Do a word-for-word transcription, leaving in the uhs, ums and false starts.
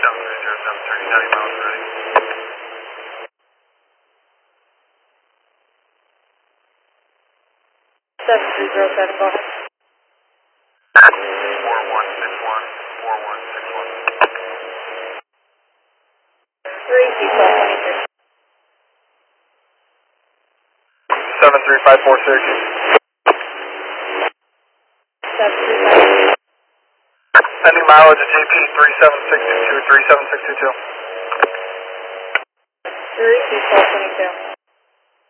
seven three zero seven three, ninety miles ready. seven three zero seven, go ahead. four one six one, four one six one. three two twelve twenty-three. seven three five four six. seven three five. Ending mileage at J P three seven six two two, three seven six two two. three two twelve twenty-two.